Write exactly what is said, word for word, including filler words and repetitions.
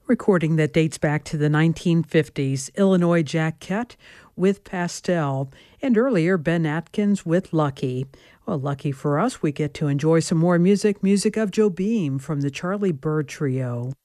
Recording that dates back to the nineteen fifties, Illinois Jack Kett with Pastel, and earlier Ben Atkins with Lucky. Well, lucky for us, we get to enjoy some more music, music of Joe Beam from the Charlie Byrd Trio.